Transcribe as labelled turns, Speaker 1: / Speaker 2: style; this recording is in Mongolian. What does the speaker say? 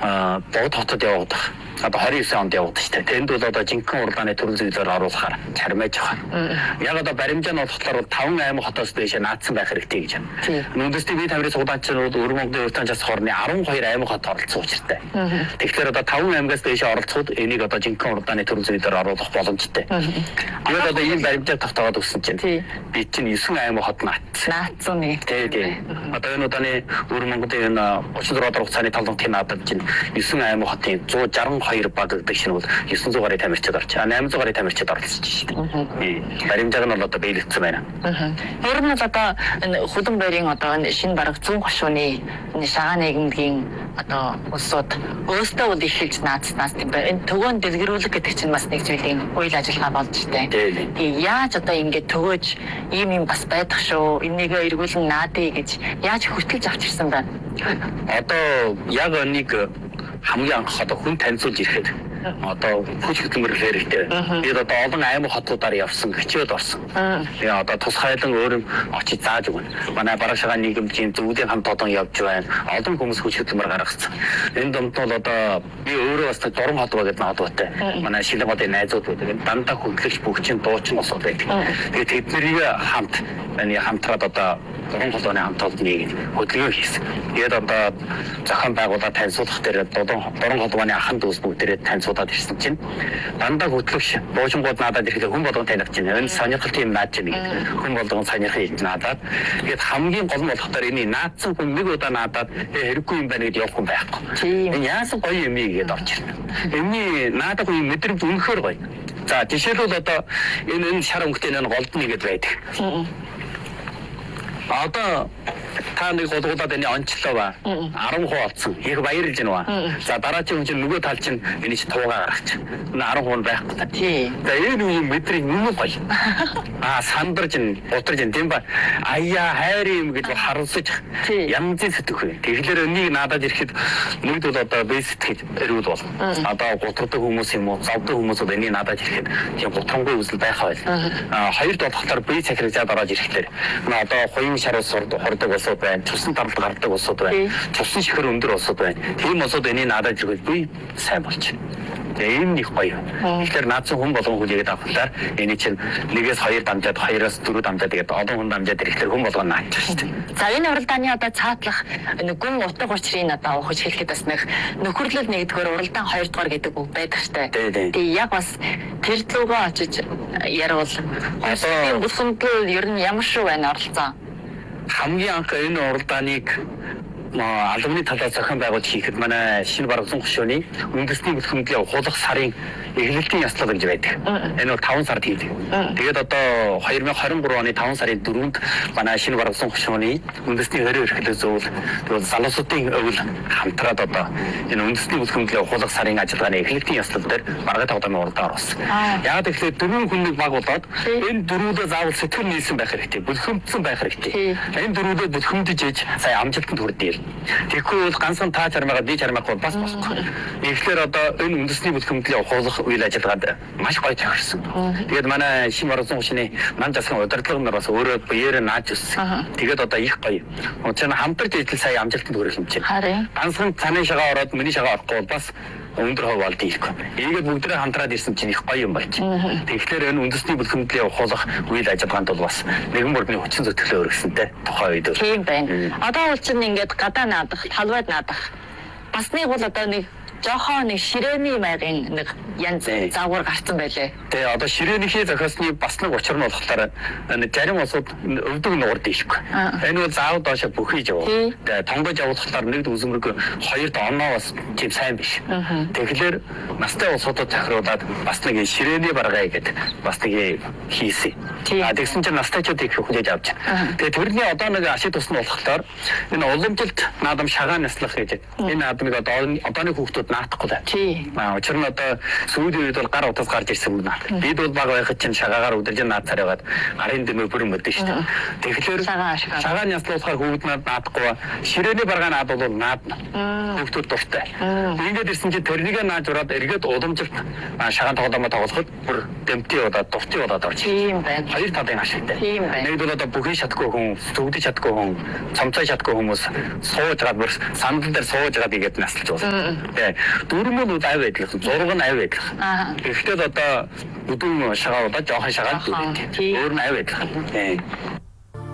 Speaker 1: богд хотод явагдах. Одоо 29 онд явагдаж штэ. Тэнд бол одоо жинхэнэ уралдааны төрөл зүйлээр оруулахаар чармайж байгаа. Яг одоо баримжаа нь болохоор 5 аймаг хотоос дэше наадсан байх хэрэгтэй гэж байна. Үндэсний бие тамирын судаанчнууд Өвөр Монголын урьдчилан час хорны 12 аймаг хот оролцсон учиртай. Тэгэхээр одоо 5 аймагаас дэше оролцоход энийг одоо жинхэнэ уралдааны төрөл зүйлээр оруулах боломжтой. Тэгээд одоо ийм баримжаа тавтаагаад өгсөн чинь би чинь 9 аймаг хот наадсан нэг. Тийм. Одоо энэ удааны Өвөр Монголын 36 даруй хугацааны талбартын наадад чинь 9 аймаг хотын 162 баг гэдэг шинэ бол 900 гаруй тамирчид орч. 800 гаруй тамирчид оролцож шүү дээ. Баримжааг нь бол одоо биелэгдсэн байна.
Speaker 2: Ер нь бол одоо энэ худам байрын одоо энэ шинэ бараг 100 гашууны энэ шагаан нийгэмдгийн одоо улсууд өөрсдөө бол ихэлж наацнаас тийм байна. Энэ төгөөнд дэлгэрүүлэх гэдэг чинь бас нэг зүйлийн үйл ажиллагаа болж штэ. Тэгээ яаж одоо ингэж төгөөж ийм бас байдаг шүү. Энийг эргүүлэн наадъя гэж яаж хөтлөж авчирсан байна.
Speaker 1: Одоо яг нэг хамгийн анх одоо хүн танилцуулж ирэхэд одоо хүч хөдөлмөр хэрэгтэй. Бид одоо олон аймаг хотуудаар явсан, хичээд орсон. Тэгээ одоо тусгайлан өөр очиж зааж өгнө. Манай бараг шагаан нийгэмжийн зөвлөлийн хамт олон явж байна. Олон хүмүүс хүч хөдөлмөр гаргацсан. Энэ донд бол одоо би өөрөө бас Дорн хотгоо гэдэг нотоотой. Манай Шилангуудын найзууд байдаг. Дандаа хөдлөгч бүгчин дуучин осод байдаг. Тэгээ тэднийг хамт хамтраад одоо Дорн хотооны хамт олонний хөдөлгөөн хийсэн. Тэгээд одоо зохион байгуулалт танилцуулах дээр Дорн хотооны ахын дүүс бүгдээрээ танилцуулаад ирсэн чинь дандаа хөдлөгч буушингууд надад ирэхэд хүн болгон таних чинь энэ сонирхолтой юм наад чинь хүн болгон сонирхол хийж надад тэгээд хамгийн гол нь болохоор энэ наадсан хүн нэг удаа надад хэрэггүй юм байна гэдээ явах хүн байхгүй. Энэ яасан гоё юм ийгээд орж ирнэ. Эний наадах үе мэдрэмж үнэхээр гоё. За жишээлбэл одоо энэ шар өнгөтэй энэ голдны гэдэг байдаг. Одоо та нэг голгуудад энэ онцлоо ба 10% олцсон. Их баярлж байна ба. За дараагийн хүн чинь нөгөө тал чинь энэ чи туугаа гаргач. Энэ 10% байхгүй та.
Speaker 2: Тий.
Speaker 1: За энэ үеийн мэдрийг нүмэ гоё. Сандарж утарж тийм ба. Аяа хайр юм гэж харамсаж янзын сэтгэх. Тэгэхээр энийг надад ирэхэд нэгд бол одоо бэс сэтгэж өрүүл бол. Одоо гутардаг хүмүүс юм уу? Завдаг хүмүүсүүд энийг надад ирэхэд тийм гутрангүй үзэл байх байл. Хоёрд болохоор бие цахирчаад ороод ирэхлээр одоо хоёрын шараас хордог улсууд байна. Цусан даралт гардаг улсууд байна. Цусан шихэр өндөр улсууд байна. Тийм улсууд энийг надад ирэхэд би сайн болж байна. Тэгээ энэ их гоё. Тэгэхээр наадсан хүн болгон хүлээгээд авахлаар эний чинь 1-2 дамжаад 2-4 дамжаад тэгээд олон хүн дамжаад ирэхлээр хүн болгон наадж шүү дээ.
Speaker 2: За энэ уралдааны одоо цаатлах гүн утга учрыг одоо ухаж хэлэхэд бас нэг нөхөрлөл нэгдүгээр уралдаан хоёрдугаар гэдэг үг байдаг штэ. Тэгээ яг бас тэр лугаа очиж ярил одоо бүсгэмтэл ер нь ямар шүү байна оролцоо.
Speaker 1: Хамгийн анх энэ уралдааныг албаны талаас зохион байгуулж хийхэд манай шинэ бараг 100 гишүүний үндэсний бүлхэмдлийн хулах сарын эхлэлтийн яслал гэж байдаг. Энэ бол 5 сард хийдэг. Тэгээд одоо 2023 оны 5 сарын 4-нд манай шинэ бараг 100 гишүүний үндэсний хорийн эрхлэл зөвл тэгвэл залуусуудын өвөл хамтраад одоо энэ үндэсний бүлхэмдлийн хулах сарын ажиллагааны эхлэлтийн яслал дээр бараг тоглоомын уралдаан оруулсан. Яг тэгэхээр 4 хүнийг баг болоод энэ дөрвүүдээ заавал сэтгэл нийлсэн байх хэрэгтэй. Бүлхэмдсэн байх хэрэгтэй. Энэ дөрвүүдээ бүлхэмдэж ээж сая амжилтанд хүрдээ. Тэгэхгүй бол ганцхан та чармаагаа би чармаахгүй бас болохгүй. Тэгэхээр одоо энэ үндэсний бүлхэмдлийн хуулах үйл ажиллагаанд маш гоё тохирсон. Тэгээд манай шинэ бараг 100 гишүүний ман засгийн удирдлага нар бас өөрөө биеэрээ нааж өссөн. Тэгээд одоо их гоё. Учир нь хамтарч ижил сая амжилтанд хүрэх юм чинь. Ганцхан цааны шагаа ороод миний шагаа орохгүй бас өндөр хов болд ийхгүй. Ийгээд бүгдээ хамтраад ирсэн чинь их гоё юм болж. Тэгэхээр энэ үндэсний бүлхэмдлийн хуулах үйл ажиллагаанд бол бас нэгэн бүрдний хүчин зөвтгөлөө өргөсөнтэй тухай үед.
Speaker 2: Тийм байна. Одоо бол чинь ингээд гадаа наадах, талбайд наадах. Бас нэг бол одоо нэг жоохон нэг ширээний майрын нэг янз загвар гарцсан байлээ.
Speaker 1: Тэгээ одоо ширээнийхээ зохиосны бас нэг учир нь болохоор зарим улсууд өвдөг нуурд ийхгүй. Энэ бол заав доошо бүхийж яваа. Тэгээ тонгож явуулахлаар нэгд үзмэрэг хоёрт оноо бас тийм сайн биш. Тэгэхээр настай улсуудад захируулаад бас нэг ширээний баргай гэдэг бас нэг хийсэн. Тэгсэн чинь настайчууд их хүлээж авч. Тэгээ тэрний одоо нэг ашиг тусна болохоор энэ уламжилт наадам шагаан наслах гэдэг. Энэ наадмыг одооны хүүхдүүд наслууд наадахгүй байна.
Speaker 2: Тий.
Speaker 1: Учир нь одоо сүүлийн үед бол гар утас гарч ирсэн юм байна. Бид бол баг байхад чинь шагаагаар өдөржин наад царайгаад гарын дэмээ бүрэн мөдөн шүү дээ. Тэгэхээр шагааны наслуулахаар хөвгүүд наадахгүй, ширээний баргаа наадвал наадна. Хөвгүүд дуртай. Ингээд ирсэн чинь тэрнийгээ нааж ураад эргээд удамжилт шагаан тоглоомоо тоглоход бүр дэмтий удаад дуртай удаад орчих.
Speaker 2: Тийм байна.
Speaker 1: Хоёр талын ашигтай.
Speaker 2: Тийм байна.
Speaker 1: Нэг бол одоо бүхий чадахгүй хүн, төгдөж чадахгүй хүн, цомцоо чадахгүй хүмүүс сууж гад бүр сандал дээр сууж гад игээд наслж болно. Тэ. Дөрмөн уд ав байдаг, зураг нь ав байдаг. Гэхдээ одоо өдөн шагаа удаа жоохон шагаад дүүрдэг. Өөр нь ав байдаг.